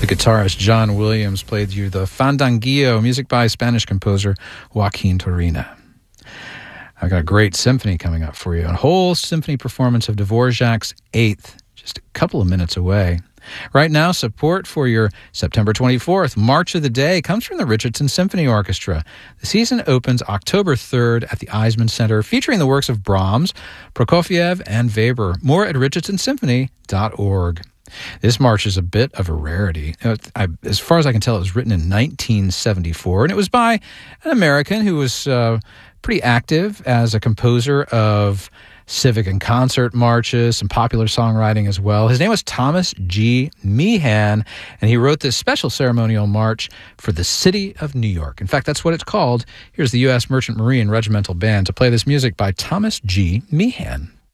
The guitarist John Williams played you the Fandanguillo, music by Spanish composer Joaquin Turina. I've got a great symphony coming up for you, a whole symphony performance of Dvorak's Eighth, just a couple of minutes away. Right now, support for your September 24th March of the Day comes from the Richardson Symphony Orchestra. The season opens October 3rd at the Eisman Center, featuring the works of Brahms, Prokofiev, and Weber. More at richardsonsymphony.org. This march is a bit of a rarity. As far as I can tell, it was written in 1974, and it was by an American who was pretty active as a composer of civic and concert marches, some popular songwriting as well. His name was Thomas G. Meehan, and he wrote this special ceremonial march for the city of New York. In fact, that's what it's called. Here's the U.S. Merchant Marine Regimental Band to play this music by Thomas G. Meehan.